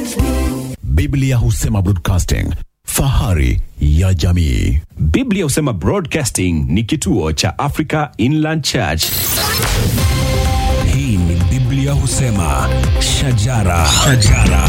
Biblia husema broadcasting, fahari ya jamii. Biblia husema Broadcasting ni kituo cha Africa Inland Church. Hii ni Biblia husema shajara.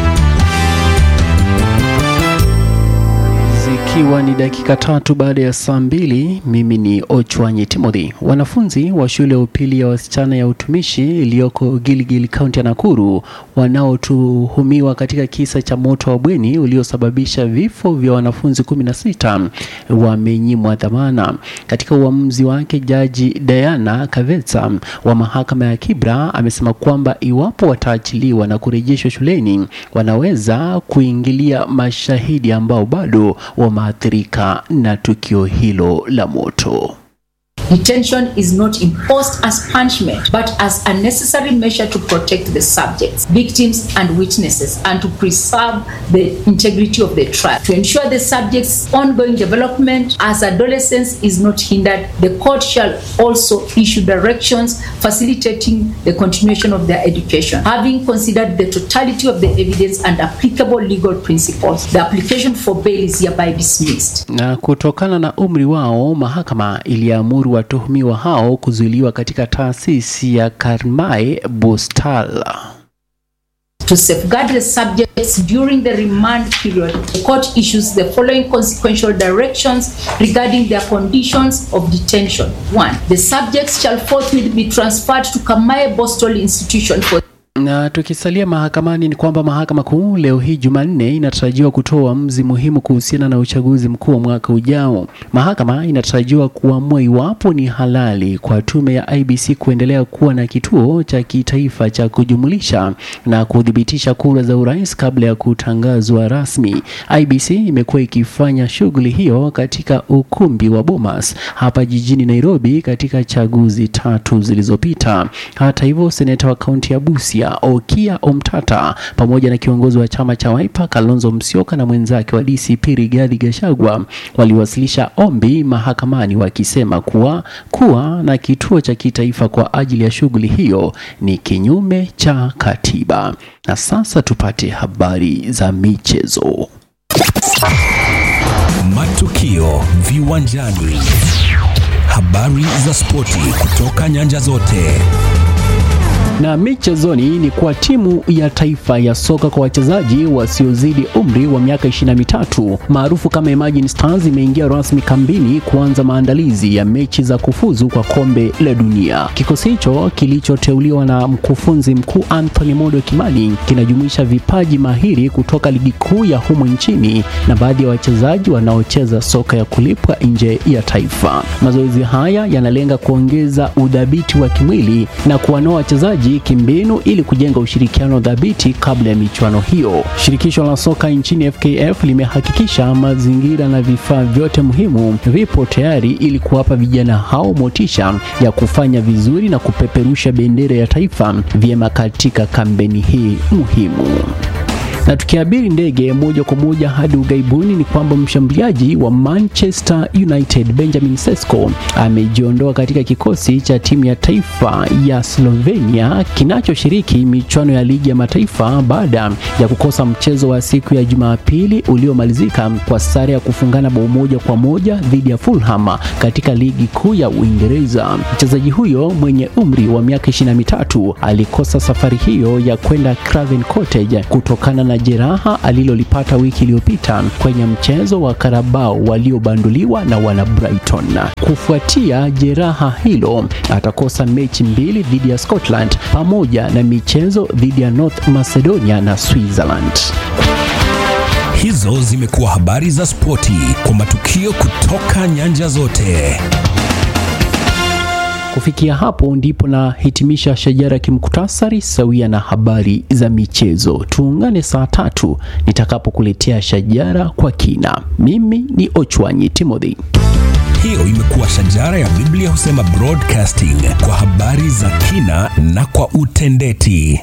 Zikiwa ni dakika 3 baada ya saa 2, mimi ni Ochwanyi Timothy. Wanafunzi wa shule ya upili ya wasichana ya utumishi iliyoko Gilgil County ya Nakuru wanaotuhumiwa katika kisa cha moto wa bweni uliosababisha vifo vya wanafunzi 16 wamenyimwa dhamana. Katika uamuzi wake, Jaji Diana Kavetsa wa mahakama ya Kibra amesema kwamba iwapo wataachiliwa na kurejeshwa shuleni, wanaweza kuingilia mashahidi ambao bado wameathirika na tukio hilo la moto. Detention is not imposed as punishment, but as a necessary measure to protect the subjects, victims, and witnesses, and to preserve the integrity of the trial. To ensure the subjects' ongoing development as adolescents is not hindered, the court shall also issue directions facilitating the continuation of their education. Having considered the totality of the evidence and applicable legal principles, the application for bail is hereby dismissed. Na kutokana na umri wao, mahakama iliamuru watuhumiwa hao kuzuiliwa katika taasisi ya Karmai Bostal. To safeguard the subjects during the remand period, the court issues the following consequential directions regarding their conditions of detention. 1. The subjects shall forthwith be transferred to Karmai Bostal Institution for. Na tukisalia mahakamani, ni kwamba mahakama kuu leo hii Jumanne inatarajiwa kutoa uamuzi muhimu kuhusiana na uchaguzi mkuu wa mwaka ujao. Mahakama inatarajiwa kuamua iwapo ni halali kwa tume ya IEBC kuendelea kuwa na kituo cha kitaifa cha kujumulisha na kudhibitisha kura za urais kabla ya kutangazwa rasmi. IEBC imekuwa ikifanya shughuli hiyo katika ukumbi wa Bomas hapa jijini Nairobi katika chaguzi 3 zilizopita. Hata hivyo, seneta wa kaunti ya Busia Okia Omtata pamoja na kiongozi wa chama cha Wiper Kalonzo Musyoka na mwenzake wa DCP Rigathi Gachagua waliwasilisha ombi mahakamani wakisema kuwa na kituo cha kitaifa kwa ajili ya shughuli hiyo ni kinyume cha katiba. Na sasa tupate habari za michezo. Matukio viwanjani. Habari za spoti kutoka nyanja zote. Na michezoni ni kwa timu ya taifa ya soka kwa wachezaji wasiozidi umri wa miaka 23 maarufu kama Imagine Stars imeingia rasmi kambini kuanza maandalizi ya mechi za kufuzu kwa kombe la dunia. Kikosi hicho kilichoteuliwa na mkufunzi mkuu Anthony Modo Kimani kinajumuisha vipaji mahiri kutoka ligi kuu ya humu nchini na baadhi ya wachezaji wanaocheza soka ya kulipwa nje ya taifa. Mazoezi haya yanalenga kuongeza udhabiti wa kimwili na kuwanoa wachezaji kimbinu ili kujenga ushirikiano dhabiti kabla ya michuano hiyo. Shirikisho la soka nchini FKF limehakikisha mazingira na vifaa vyote muhimu vipo tayari ili kuwapa vijana hao motisha ya kufanya vizuri na kupeperusha bendera ya taifa vyema katika kampeni hii muhimu. Na tukiabiri ndege moja kwa moja hadi ugaibuni, ni kwamba mshambuliaji wa Manchester United Benjamin Sesko amejiondoa katika kikosi cha timu ya taifa ya Slovenia kinachoshiriki michuano ya ligi ya mataifa baada ya kukosa mchezo wa siku ya Jumapili uliomalizika kwa sare ya kufungana bao 1-1 dhidi ya Fulham katika ligi kuu ya Uingereza. Mchezaji huyo mwenye umri wa miaka 23 alikosa safari hiyo ya kwenda Craven Cottage kutokana na jeraha alilolipata wiki iliyopita kwenye mchezo wa Carabao waliobanduliwa na wana Brighton. Kufuatia jeraha hilo, atakosa mechi 2 dhidi ya Scotland pamoja na michezo dhidi ya North Macedonia na Switzerland. Hizo zimekuwa habari za spoti kwa matukio kutoka nyanja zote. Kufikia hapo ndipo na hitimisha shajara kimkutasari sawia na habari za michezo. Tuungane saa 3 nitakapokuletea shajara kwa kina. Mimi ni Ochwanyi Timothy. Hiyo imekuwa shajara ya Biblia husema Broadcasting kwa habari za kina na kwa utendeti.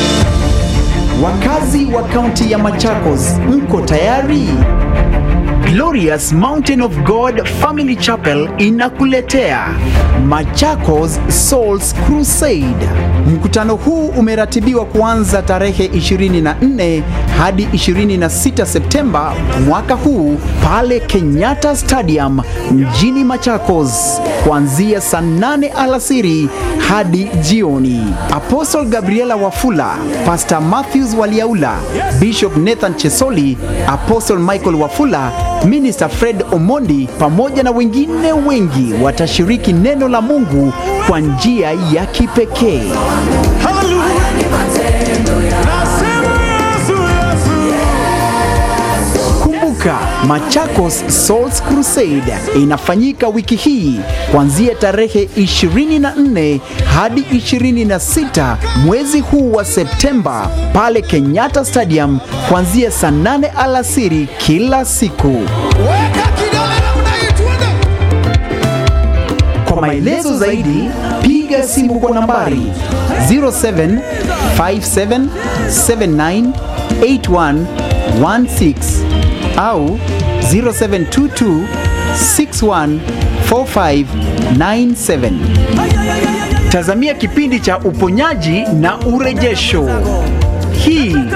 Wakazi wa kaunti ya Machakos, mko tayari? Glorious Mountain of God Family Chapel inakuletea Machakos Souls Crusade. Mkutano huu umeratibiwa kuanza tarehe 24 hadi 26 Septemba mwaka huu pale Kenyatta Stadium mjini Machakos kuanzia saa 8 alasiri hadi jioni. Apostle Gabriela Wafula, Pastor Matthews Waliaula, Bishop Nathan Chesoli, Apostle Michael Wafula, Minister Fred Omondi pamoja na wengine wengi watashiriki neno la Mungu kwa njia ya kipekee. Kumbuka, Machakos Souls Crusade inafanyika wiki hii kuanzia tarehe 24 hadi 26 mwezi huu wa Septemba pale Kenyatta Stadium kuanzia saa 8 alasiri kila siku. Kwa maelezo zaidi, piga simu kwa nambari 0757798116 au 0722614597. Tazamia kipindi cha uponyaji na urejesho. Hii